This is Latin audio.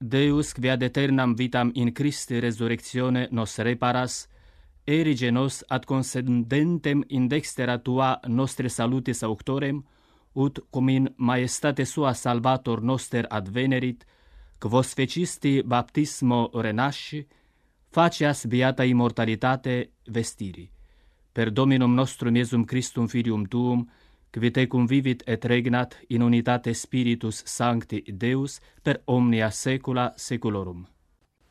Deus, qui ad aeternam vitam in Christi resurrectione nos reparas, erige nos ad concederentem in dextera tua nostre salutis auctorem, ut cum in maestate sua salvator noster advenerit, quos fecisti baptismo renasci, facias beata immortalitate vestiri. Per Dominum nostrum Iesum Christum Filium Tuum, qui te convivit et regnat in unitate Spiritus Sancti Deus per omnia saecula saeculorum.